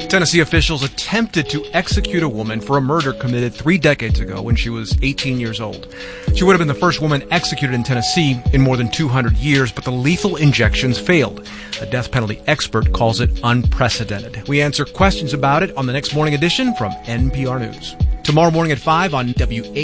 Tennessee officials attempted to execute a woman for a murder committed 3 decades ago when she was 18 years old. She would have been the first woman executed in Tennessee in more than 200 years, but the lethal injections failed. A death penalty expert calls it unprecedented. We answer questions about it on the next morning edition from NPR News. Tomorrow morning at 5 on WA.